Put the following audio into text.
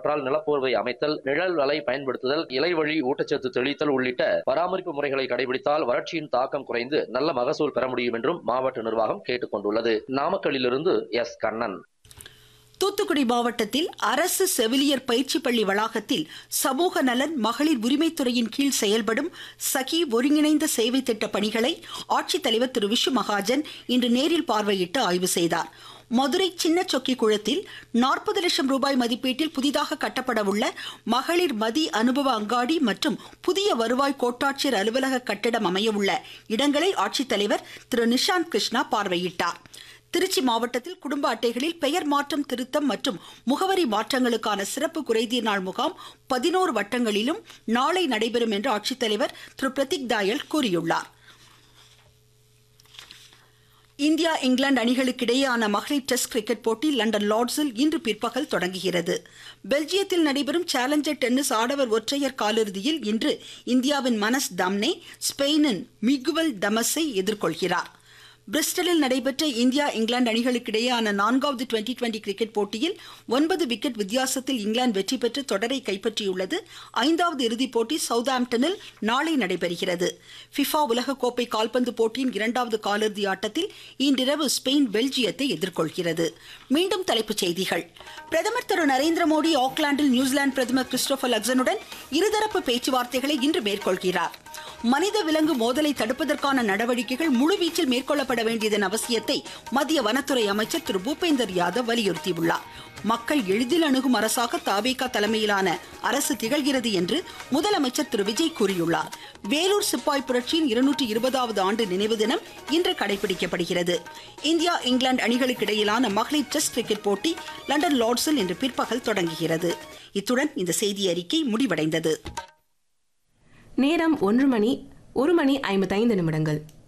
அவற்றால் நிலப்போர்வை அமைத்தல், நிழல் வலை பயன்படுத்துதல், இலைவழி ஊட்டச்சத்து தெளித்தல் உள்ளிட்ட பராமரிப்பு முறைகளை கடைபிடித்தால் வறட்சியின் தாக்கம் குறைந்து நல்ல மகசூல் பெற முடியும் என்றும் மாவட்ட நிர்வாகம் கேட்டுக் கொண்டுள்ளது. நாமக்கல்லிலிருந்து எஸ். கண்ணன். தூத்துக்குடி மாவட்டத்தில் அரசு செவிலியர் பயிற்சி பள்ளி வளாகத்தில் சமூக நலன், மகளிர் உரிமைத்துறையின் கீழ் செயல்படும் சகி ஒருங்கிணைந்த சேவை திட்ட பணிகளை ஆட்சித்தலைவர் திரு விஷு மகாஜன் இன்று நேரில் பார்வையிட்டு ஆய்வு செய்தார். மதுரை சின்ன சொக்கி குளத்தில் 40 லட்சம் ரூபாய் மதிப்பீட்டில் புதிதாக கட்டப்பட உள்ள மகளிர் மதி அனுபவ அங்காடி மற்றும் புதிய வருவாய் கோட்டாட்சியர் அலுவலக கட்டிடம் அமைய உள்ள இடங்களை ஆட்சித்தலைவர் திரு நிஷாந்த் கிருஷ்ணா பார்வையிட்டார். திருச்சி மாவட்டத்தில் குடும்ப அட்டைகளில் பெயர் மாற்றம், திருத்தம் மற்றும் முகவரி மாற்றங்களுக்கான சிறப்பு குறைதீர் நாள் முகாம் 11 வட்டங்களிலும் நாளை நடைபெறும் என்று ஆட்சித்தலைவர் திரு பிரதீக் தாயல் கூறியுள்ளார். இந்தியா இங்கிலாந்து அணிகளுக்கிடையேயான மகளிர் டெஸ்ட் கிரிக்கெட் போட்டி லண்டன் லார்ட்ஸில் இன்று பிற்பகல் தொடங்குகிறது. பெல்ஜியத்தில் நடைபெறும் சேலஞ்சர் டென்னிஸ் ஆடவர் ஒற்றையர் காலிறுதியில் இன்று இந்தியாவின் மனஸ் தம்னே ஸ்பெயினின் மிகுவல் தமஸை எதிர்கொள்கிறார். பிரிஸ்டலில் நடைபெற்ற இந்தியா இங்கிலாந்து அணிகளுக்கிடையேயான 4வது டுவெண்டி கிரிக்கெட் போட்டியில் 9 விக்கெட் வித்தியாசத்தில் இங்கிலாந்து வெற்றி பெற்று தொடரை கைப்பற்றியுள்ளது. 5வது இறுதிப் போட்டி சவுத்ஆம்ப்டனில் நாளை நடைபெறுகிறது. ஃபிஃபா உலகக்கோப்பை கால்பந்து போட்டியின் 2வது காலிறுதி ஆட்டத்தில் இன்றிரவு ஸ்பெயின் பெல்ஜியத்தை எதிர்கொள்கிறது. மீண்டும் தலைப்புச் செய்திகள். பிரதமர் திரு நரேந்திர மோடி ஆக்லாந்தில் நியூசிலாந்து பிரதமர் கிறிஸ்டோபர் லக்சனுடன் இருதரப்பு பேச்சுவார்த்தைகளை இன்று மேற்கொள்கிறார். மனித விலங்கு மோதலை தடுப்பதற்கான நடவடிக்கைகள் முழுவீச்சில் மேற்கொள்ளப்பட வேண்டியதன் அவசியத்தை மத்திய வனத்துறை அமைச்சர் திரு பூபேந்தர் யாதவ் வலியுறுத்தியுள்ளார். மக்கள் எளிதில் அணுகும் அரசாக தவேகா தலைமையிலான அரசு திகழ்கிறது என்று முதலமைச்சர் திரு விஜய் கூறியுள்ளார். வேலூர் சிப்பாய் புரட்சியின் 220வது ஆண்டு நினைவு தினம் இன்று கடைபிடிக்கப்படுகிறது. இந்தியா இங்கிலாந்து அணிகளுக்கு இடையிலான மகளிர் டெஸ்ட் கிரிக்கெட் போட்டி லண்டன் லார்ட்ஸில் இன்று பிற்பகல் தொடங்குகிறது. இத்துடன் இந்த செய்தி அறிக்கை முடிவடைந்தது. நேரம் 1 மணி 55 நிமிடங்கள்.